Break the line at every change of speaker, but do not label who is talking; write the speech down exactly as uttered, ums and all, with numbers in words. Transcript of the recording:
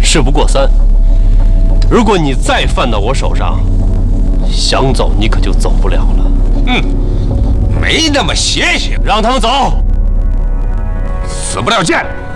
事不过三。如果你再犯到我手上，想走你可就走不了了。
嗯，没那么邪性，
让他们走。
死不了见。